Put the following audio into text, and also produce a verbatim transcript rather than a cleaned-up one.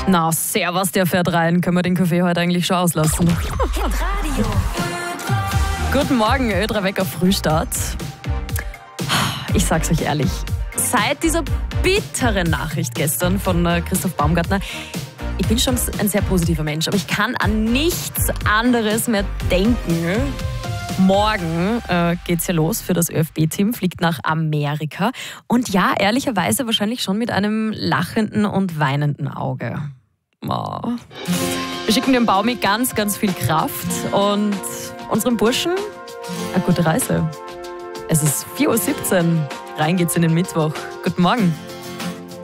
Na, servus, der fährt rein. Können wir den Kaffee heute eigentlich schon auslassen? Radio. Guten Morgen, Ö drei Wecker Frühstart. Ich sag's euch ehrlich, seit dieser bitteren Nachricht gestern von Christoph Baumgartner, ich bin schon ein sehr positiver Mensch, aber ich kann an nichts anderes mehr denken. Morgen äh, geht's ja los für das ÖFB-Team, fliegt nach Amerika. Und ja, ehrlicherweise wahrscheinlich schon mit einem lachenden und weinenden Auge. Oh. Wir schicken dem Baumi ganz, ganz viel Kraft und unserem Burschen eine gute Reise. Es ist vier Uhr siebzehn. Rein geht's in den Mittwoch. Guten Morgen.